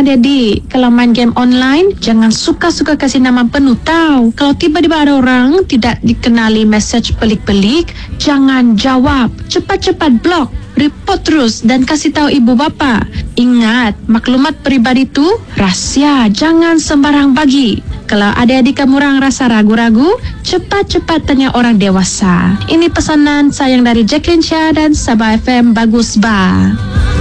adik-adik, kalau main game online, jangan suka-suka kasih nama penuh tahu. Kalau tiba-tiba ada orang tidak dikenali mesej pelik-pelik, jangan jawab. Cepat-cepat blok, report terus dan kasih tahu ibu bapa. Ingat, maklumat peribadi itu rahsia, jangan sembarang bagi. Kalau adik-adik kamu orang rasa ragu-ragu, cepat-cepat tanya orang dewasa. Ini pesanan sayang dari Jacqueline Shah dan Sabah FM Bagus Ba.